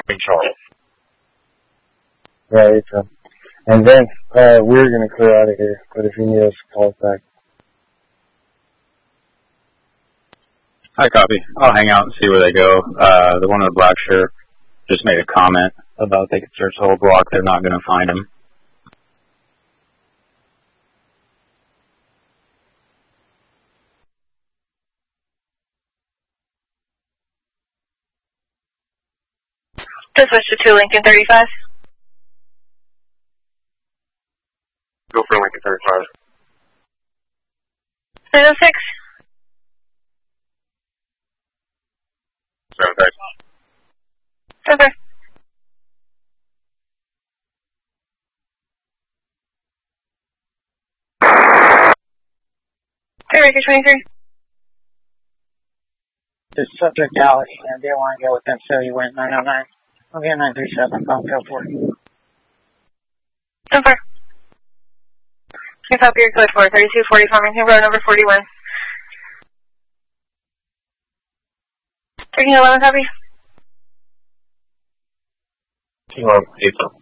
Charles. Right, and then we're going to clear out of here, but if you need us, call us back. Hi, copy. I'll hang out and see where they go. The one in the black shirt just made a comment about they could search the whole block. They're not going to find him. To switch to 2 Lincoln 35. Go for Lincoln 35. 306. 7-6. Okay. Raker 23. The subject Dallas, and they want to go with them, so you went 909. I'll get 937, I'll go for it. 10-4. Can copy your code for 3240 Farmington Road, number 41. Taking 11 copy. 11, 8.